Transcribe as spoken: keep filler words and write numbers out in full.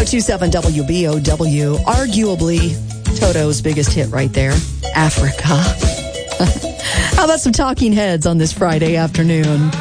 one oh two point seven W B O W, arguably Toto's biggest hit right there, Africa. How about some Talking Heads on this Friday afternoon?